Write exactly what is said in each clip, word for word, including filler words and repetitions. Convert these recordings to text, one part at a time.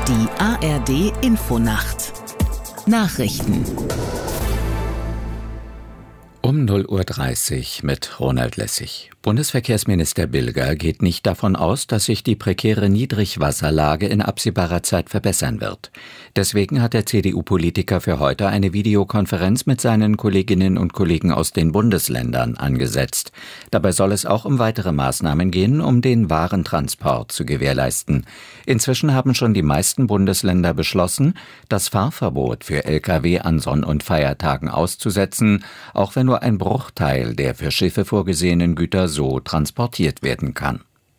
Die A R D-Infonacht Nachrichten Um null Uhr dreißig mit Ronald Lessig. Bundesverkehrsminister Bilger geht nicht davon aus, dass sich die prekäre Niedrigwasserlage in absehbarer Zeit verbessern wird. Deswegen hat der C D U-Politiker für heute eine Videokonferenz mit seinen Kolleginnen und Kollegen aus den Bundesländern angesetzt. Dabei soll es auch um weitere Maßnahmen gehen, um den Warentransport zu gewährleisten. Inzwischen haben schon die meisten Bundesländer beschlossen, das Fahrverbot für L K W an Sonn- und Feiertagen auszusetzen, auch wenn nur ein Bruchteil der für Schiffe vorgesehenen Güter so transportiert werden kann.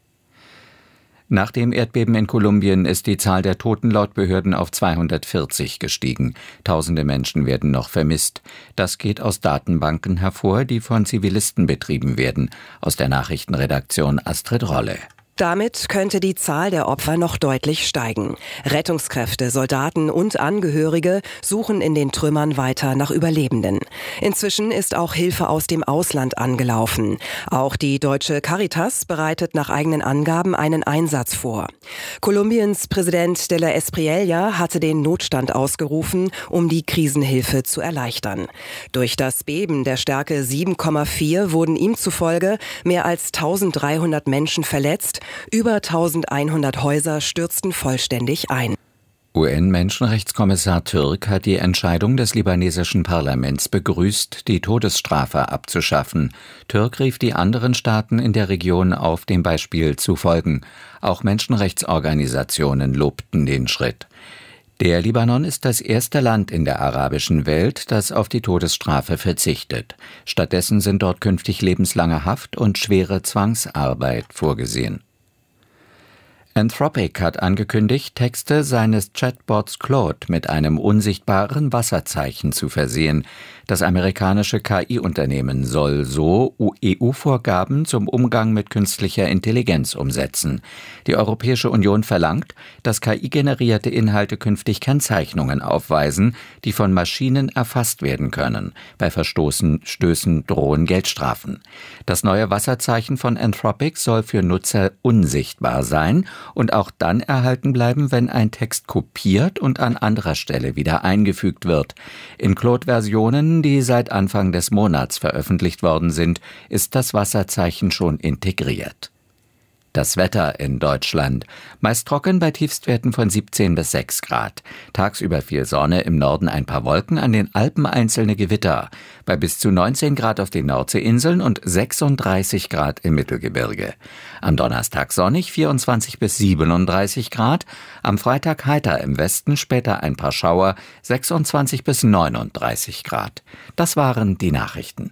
Nach dem Erdbeben in Kolumbien ist die Zahl der Toten laut Behörden auf zweihundertvierzig gestiegen. Tausende Menschen werden noch vermisst. Das geht aus Datenbanken hervor, die von Zivilisten betrieben werden. Aus der Nachrichtenredaktion Astrid Rolle. Damit könnte die Zahl der Opfer noch deutlich steigen. Rettungskräfte, Soldaten und Angehörige suchen in den Trümmern weiter nach Überlebenden. Inzwischen ist auch Hilfe aus dem Ausland angelaufen. Auch die deutsche Caritas bereitet nach eigenen Angaben einen Einsatz vor. Kolumbiens Präsident de la Espriella hatte den Notstand ausgerufen, um die Krisenhilfe zu erleichtern. Durch das Beben der Stärke sieben Komma vier wurden ihm zufolge mehr als eintausenddreihundert Menschen verletzt. Über eintausendeinhundert Häuser stürzten vollständig ein. U N-Menschenrechtskommissar Türk hat die Entscheidung des libanesischen Parlaments begrüßt, die Todesstrafe abzuschaffen. Türk rief die anderen Staaten in der Region auf, dem Beispiel zu folgen. Auch Menschenrechtsorganisationen lobten den Schritt. Der Libanon ist das erste Land in der arabischen Welt, das auf die Todesstrafe verzichtet. Stattdessen sind dort künftig lebenslange Haft und schwere Zwangsarbeit vorgesehen. Anthropic hat angekündigt, Texte seines Chatbots Claude mit einem unsichtbaren Wasserzeichen zu versehen. Das amerikanische K I-Unternehmen soll so E U-Vorgaben zum Umgang mit künstlicher Intelligenz umsetzen. Die Europäische Union verlangt, dass K I-generierte Inhalte künftig Kennzeichnungen aufweisen, die von Maschinen erfasst werden können. Bei Verstoßen, Stößen drohen Geldstrafen. Das neue Wasserzeichen von Anthropic soll für Nutzer unsichtbar sein und auch dann erhalten bleiben, wenn ein Text kopiert und an anderer Stelle wieder eingefügt wird. In Claude-Versionen, die seit Anfang des Monats veröffentlicht worden sind, ist das Wasserzeichen schon integriert. Das Wetter in Deutschland. Meist trocken bei Tiefstwerten von siebzehn bis sechs Grad. Tagsüber viel Sonne, im Norden ein paar Wolken, an den Alpen einzelne Gewitter. Bei bis zu neunzehn Grad auf den Nordseeinseln und sechsunddreißig Grad im Mittelgebirge. Am Donnerstag sonnig, vierundzwanzig bis siebenunddreißig Grad. Am Freitag heiter im Westen, später ein paar Schauer, sechsundzwanzig bis neununddreißig Grad. Das waren die Nachrichten.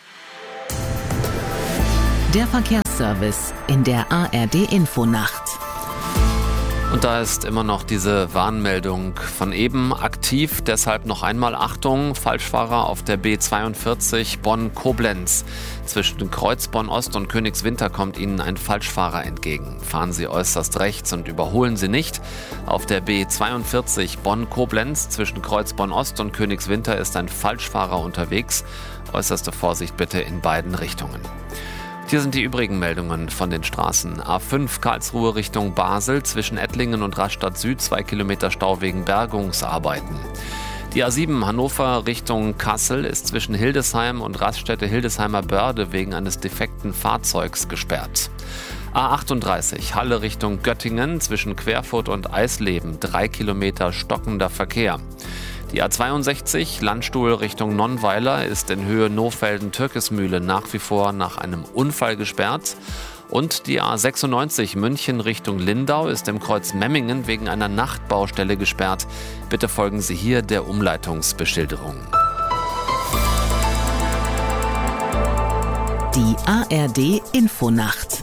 Der Verkehrsservice in der A R D-Infonacht. Und da ist immer noch diese Warnmeldung von eben aktiv. Deshalb noch einmal Achtung, Falschfahrer auf der B zweiundvierzig Bonn-Koblenz. Zwischen Kreuzborn-Ost und Königswinter kommt Ihnen ein Falschfahrer entgegen. Fahren Sie äußerst rechts und überholen Sie nicht. Auf der B zweiundvierzig Bonn-Koblenz zwischen Kreuzborn-Ost und Königswinter ist ein Falschfahrer unterwegs. Äußerste Vorsicht bitte in beiden Richtungen. Hier sind die übrigen Meldungen von den Straßen. A fünf Karlsruhe Richtung Basel, zwischen Ettlingen und Rastatt Süd, zwei Kilometer Stau wegen Bergungsarbeiten. Die A sieben Hannover Richtung Kassel ist zwischen Hildesheim und Raststätte Hildesheimer Börde wegen eines defekten Fahrzeugs gesperrt. A achtunddreißig Halle Richtung Göttingen, zwischen Querfurt und Eisleben, drei Kilometer stockender Verkehr. Die A zweiundsechzig Landstuhl Richtung Nonnweiler ist in Höhe Nohfelden-Türkismühle nach wie vor nach einem Unfall gesperrt. Und die A sechsundneunzig München Richtung Lindau ist im Kreuz Memmingen wegen einer Nachtbaustelle gesperrt. Bitte folgen Sie hier der Umleitungsbeschilderung. Die A R D-Infonacht.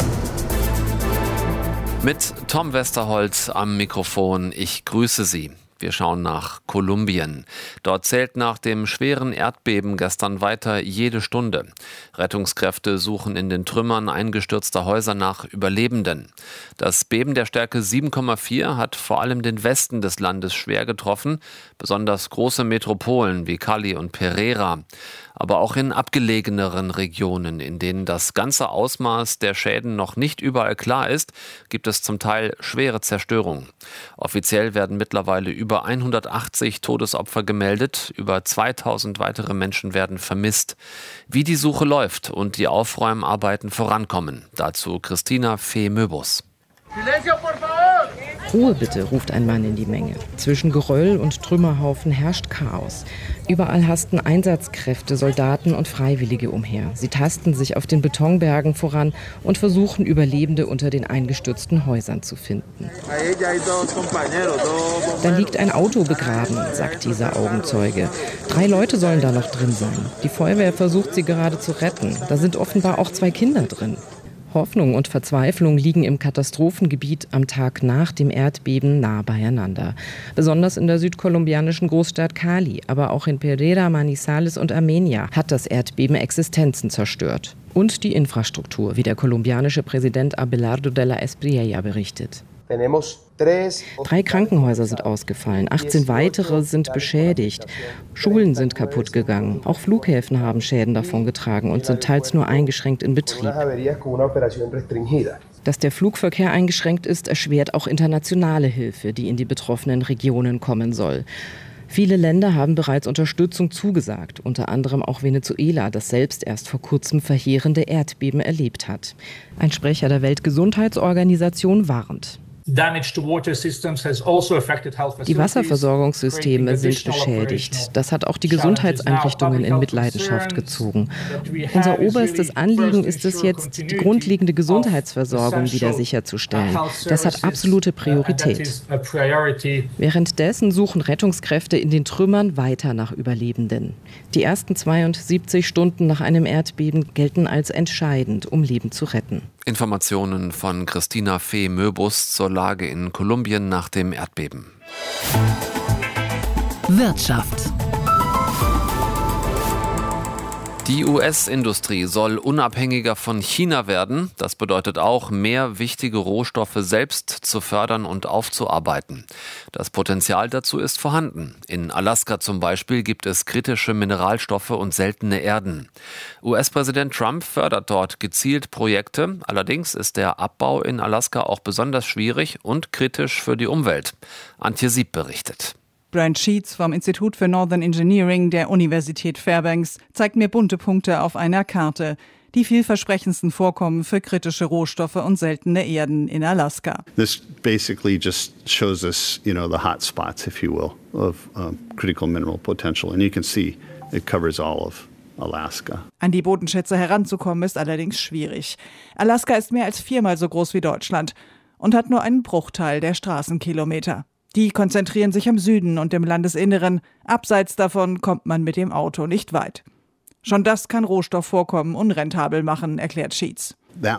Mit Tom Westerholt am Mikrofon. Ich grüße Sie. Wir schauen nach Kolumbien. Dort zählt nach dem schweren Erdbeben gestern weiter jede Stunde. Rettungskräfte suchen in den Trümmern eingestürzter Häuser nach Überlebenden. Das Beben der Stärke sieben Komma vier hat vor allem den Westen des Landes schwer getroffen, besonders große Metropolen wie Cali und Pereira. Aber auch in abgelegeneren Regionen, in denen das ganze Ausmaß der Schäden noch nicht überall klar ist, gibt es zum Teil schwere Zerstörungen. Offiziell werden mittlerweile über hundertachtzig Todesopfer gemeldet, über zweitausend weitere Menschen werden vermisst. Wie die Suche läuft und die Aufräumarbeiten vorankommen, dazu Christina Fee-Möbus. Ruhe bitte, ruft ein Mann in die Menge. Zwischen Geröll und Trümmerhaufen herrscht Chaos. Überall hasten Einsatzkräfte, Soldaten und Freiwillige umher. Sie tasten sich auf den Betonbergen voran und versuchen, Überlebende unter den eingestürzten Häusern zu finden. Da liegt ein Auto begraben, sagt dieser Augenzeuge. Drei Leute sollen da noch drin sein. Die Feuerwehr versucht, sie gerade zu retten. Da sind offenbar auch zwei Kinder drin. Hoffnung und Verzweiflung liegen im Katastrophengebiet am Tag nach dem Erdbeben nah beieinander. Besonders in der südkolumbianischen Großstadt Cali, aber auch in Pereira, Manizales und Armenia hat das Erdbeben Existenzen zerstört. Und die Infrastruktur, wie der kolumbianische Präsident Abelardo de la Espriella berichtet. Drei Krankenhäuser sind ausgefallen, achtzehn weitere sind beschädigt. Schulen sind kaputt gegangen. Auch Flughäfen haben Schäden davongetragen und sind teils nur eingeschränkt in Betrieb. Dass der Flugverkehr eingeschränkt ist, erschwert auch internationale Hilfe, die in die betroffenen Regionen kommen soll. Viele Länder haben bereits Unterstützung zugesagt, unter anderem auch Venezuela, das selbst erst vor kurzem verheerende Erdbeben erlebt hat. Ein Sprecher der Weltgesundheitsorganisation warnt. Die Wasserversorgungssysteme sind beschädigt. Das hat auch die Gesundheitseinrichtungen in Mitleidenschaft gezogen. Unser oberstes Anliegen ist es jetzt, die grundlegende Gesundheitsversorgung wieder sicherzustellen. Das hat absolute Priorität. Währenddessen suchen Rettungskräfte in den Trümmern weiter nach Überlebenden. Die ersten zweiundsiebzig Stunden nach einem Erdbeben gelten als entscheidend, um Leben zu retten. Informationen von Christina Fee-Möbus zur Lage in Kolumbien nach dem Erdbeben. Wirtschaft. Die U S-Industrie soll unabhängiger von China werden. Das bedeutet auch, mehr wichtige Rohstoffe selbst zu fördern und aufzuarbeiten. Das Potenzial dazu ist vorhanden. In Alaska zum Beispiel gibt es kritische Mineralstoffe und seltene Erden. U S-Präsident Trump fördert dort gezielt Projekte. Allerdings ist der Abbau in Alaska auch besonders schwierig und kritisch für die Umwelt. Antje Sieb berichtet. Brent Sheets vom Institut für Northern Engineering der Universität Fairbanks zeigt mir bunte Punkte auf einer Karte. Die vielversprechendsten Vorkommen für kritische Rohstoffe und seltene Erden in Alaska. This basically just shows us, you know, the hot spots, if you will, of um, critical mineral potential. And you can see it covers all of Alaska. An die Bodenschätze heranzukommen ist allerdings schwierig. Alaska ist mehr als viermal so groß wie Deutschland und hat nur einen Bruchteil der Straßenkilometer. Die konzentrieren sich im Süden und im Landesinneren. Abseits davon kommt man mit dem Auto nicht weit. Schon das kann Rohstoffvorkommen unrentabel machen, erklärt Sheets.